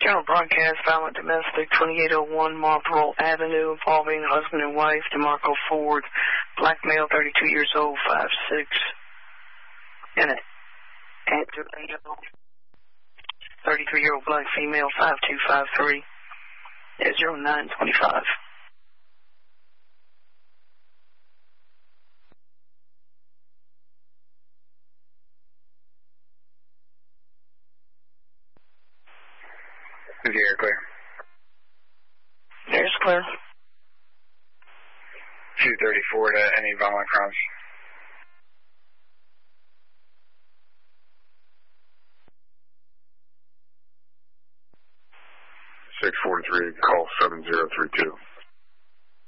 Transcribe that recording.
General broadcast, violent domestic, 2801 Marlboro Avenue, involving husband and wife, DeMarco Ford, black male, 32 years old, 5'6", and an 33-year-old black female, 5'2", 5'3", at 0925. Is the air clear? Air's clear. 234 to any violent crimes. Six 43, call 7032.